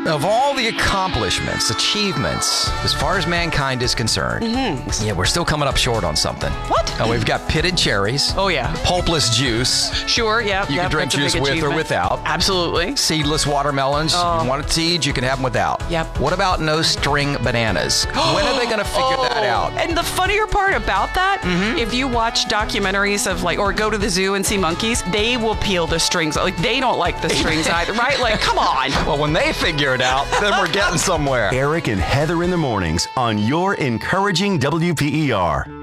Of all the accomplishments, achievements, as far as mankind is concerned, yeah, we're still coming up short on something. What? We've got pitted cherries. Oh, yeah. Pulpless juice. Sure, yeah. You can drink juice with or without. Absolutely. Seedless watermelons. If you want it seeds, you can have them without. Yep. What about no string bananas? When are they going to figure that out? And the funnier part about that, if you watch documentaries of or go to the zoo and see monkeys, they will peel the strings. Like, they don't like the strings either, right? Like, come on. Well, when they figure it out, then we're getting somewhere. Eric and Heather in the mornings on your encouraging WPER.